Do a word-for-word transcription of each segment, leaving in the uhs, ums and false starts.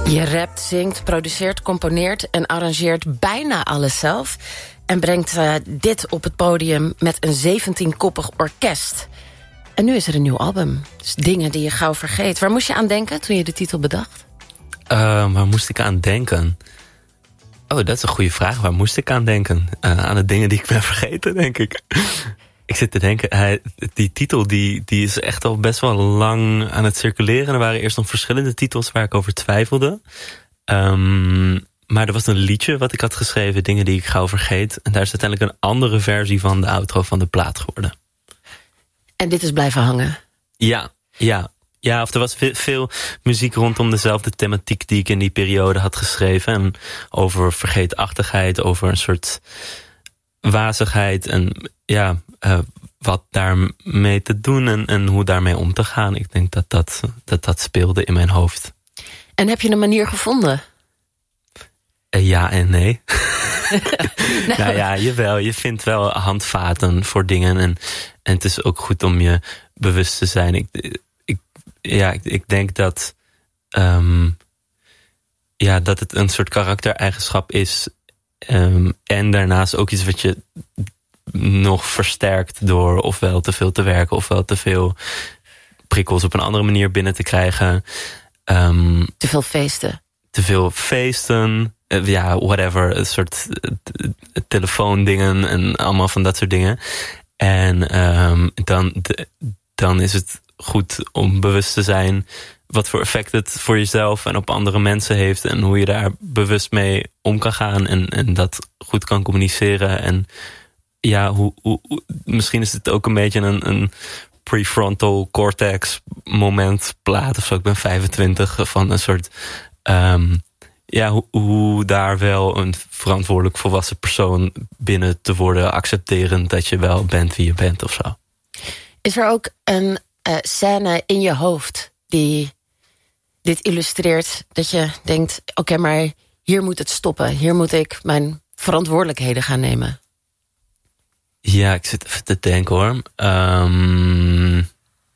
Je rapt, zingt, produceert, componeert en arrangeert bijna alles zelf. En brengt uh, dit op het podium met een zeventienkoppig orkest. En nu is er een nieuw album. Dus dingen die je gauw vergeet. Waar moest je aan denken toen je de titel bedacht? Uh, waar moest ik aan denken? Oh, dat is een goede vraag. Waar moest ik aan denken? Uh, aan de dingen die ik ben vergeten, denk ik. Ik zit te denken, uh, die titel die, die is echt al best wel lang aan het circuleren. Er waren eerst nog verschillende titels waar ik over twijfelde. Um, maar er was een liedje wat ik had geschreven, dingen die ik gauw vergeet. En daar is uiteindelijk een andere versie van de outro van de plaat geworden. En dit is blijven hangen? Ja, ja. Ja, of er was veel muziek rondom dezelfde thematiek die ik in die periode had geschreven. En over vergeetachtigheid, over een soort wazigheid. En ja, uh, wat daarmee te doen en, en hoe daarmee om te gaan. Ik denk dat dat, dat dat speelde in mijn hoofd. En heb je een manier gevonden? Uh, ja en nee. nou. nou ja, jawel. Je vindt wel handvaten voor dingen. En, en het is ook goed om je bewust te zijn. Ik... Ja, ik, ik denk dat, um, ja, dat het een soort karaktereigenschap is. Um, en daarnaast ook iets wat je nog versterkt door ofwel te veel te werken, ofwel te veel prikkels op een andere manier binnen te krijgen. Um, te veel feesten. Te veel feesten. Uh, ja, whatever. Een soort uh, telefoondingen en allemaal van dat soort dingen. En um, dan, de, dan is het goed om bewust te zijn wat voor effect het voor jezelf en op andere mensen heeft en hoe je daar bewust mee om kan gaan en, en dat goed kan communiceren. En ja, hoe, hoe, misschien is het ook een beetje een, een prefrontal cortex moment plaat of zo. Ik ben vijfentwintig van een soort um, ja, hoe, hoe daar wel een verantwoordelijk volwassen persoon binnen te worden, accepterend dat je wel bent wie je bent of zo. Is er ook een Uh, scène in je hoofd die dit illustreert, dat je denkt, oké, okay, maar hier moet het stoppen. Hier moet ik mijn verantwoordelijkheden gaan nemen. Ja, ik zit even te denken hoor. Um,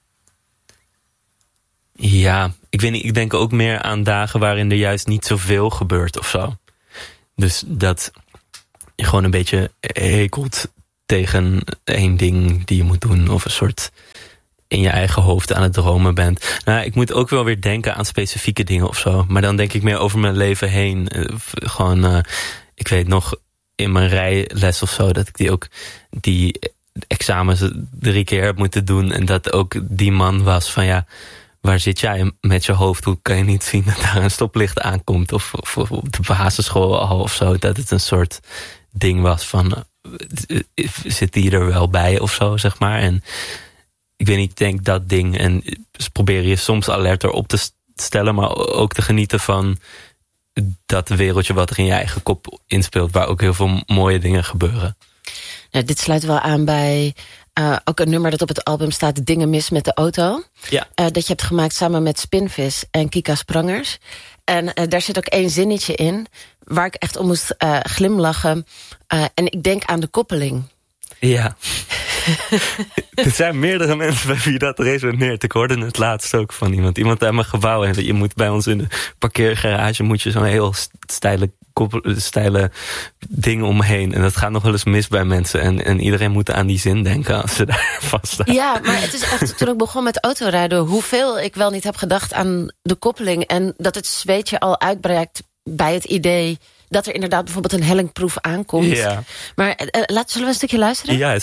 ja, ik weet niet, ik denk ook meer aan dagen waarin er juist niet zoveel gebeurt of zo. Dus dat je gewoon een beetje hekelt tegen één ding die je moet doen of een soort in je eigen hoofd aan het dromen bent. Nou, ik moet ook wel weer denken aan specifieke dingen of zo. Maar dan denk ik meer over mijn leven heen. Uh, gewoon, uh, ik weet nog in mijn rijles of zo, dat ik die ook die examens drie keer heb moeten doen. En dat ook die man was van ja, waar zit jij met je hoofd? Hoe kan je niet zien dat daar een stoplicht aankomt? Of, of, of op de basisschool al of zo. Dat het een soort ding was van uh, zit die er wel bij of zo, zeg maar. En ik weet niet, ik denk dat ding. En probeer je soms alerter op te stellen, maar ook te genieten van dat wereldje wat er in je eigen kop inspeelt, waar ook heel veel mooie dingen gebeuren. Nou, dit sluit wel aan bij uh, ook een nummer dat op het album staat, Dingen mis met de auto. Ja. Uh, dat je hebt gemaakt samen met Spinvis en Kika Sprangers. En uh, daar zit ook één zinnetje in waar ik echt om moest uh, glimlachen. Uh, en ik denk aan de koppeling. Ja. Er zijn meerdere mensen bij wie dat resoneert. Ik hoorde het laatst ook van iemand. Iemand uit mijn gebouw. En je moet bij ons in de parkeergarage moet je zo'n heel steile, steile ding omheen. En dat gaat nog wel eens mis bij mensen. En, en iedereen moet aan die zin denken als ze daar vaststaan. Ja, maar het is echt, toen ik begon met autorijden, hoeveel ik wel niet heb gedacht aan de koppeling. En dat het zweetje al uitbreekt bij het idee dat er inderdaad bijvoorbeeld een hellingproef aankomt. Ja. Maar uh, laat, zullen we een stukje luisteren? Ja,